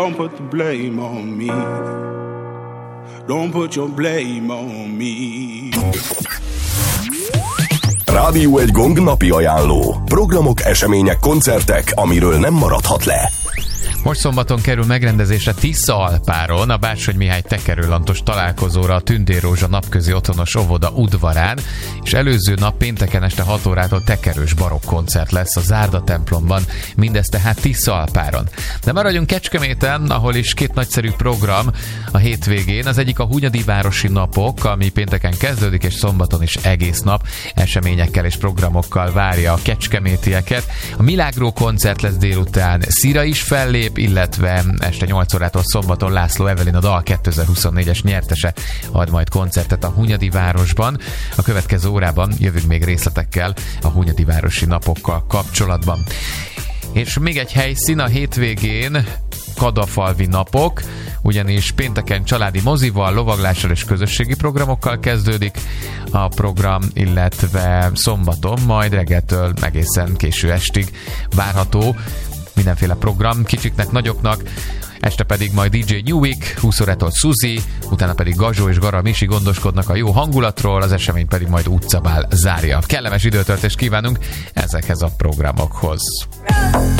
Don't put the blame on me. Don't put your blame on me. Rádió egy Gong napi ajánló. Programok, események, koncertek, amiről nem maradhat le. Most szombaton kerül megrendezésre Tisza-Alpáron a Bársony Mihály tekerőlantos találkozóra a Tündérrózsa napközi otthonos óvoda udvarán, és előző nap pénteken este 6 órától tekerős barokk koncert lesz a Zárda templomban, mindez tehát Tisza-Alpáron. De maradjunk Kecskeméten, ahol is két nagyszerű program a hétvégén. Az egyik a Hunyadi Városi Napok, ami pénteken kezdődik, és szombaton is egész nap eseményekkel és programokkal várja a kecskemétieket. A Milagro koncert lesz délután, Szira is fellép, illetve este 8 órától szombaton László Evelyn, a Dal 2024-es nyertese ad majd koncertet a Hunyadi városban. A következő órában jövünk még részletekkel a Hunyadi Városi Napokkal kapcsolatban. És még egy helyszín a hétvégén, Kadafalvi Napok, ugyanis pénteken családi mozival, lovaglással és közösségi programokkal kezdődik a program, illetve szombaton majd reggeltől egészen késő estig várható mindenféle program, kicsiknek, nagyoknak. Este pedig majd DJ New Week, 20 órától Suzy, utána pedig Gazsó és Gara Misi gondoskodnak a jó hangulatról, az esemény pedig majd utcabál zárja. Kellemes időtöltést kívánunk ezekhez a programokhoz.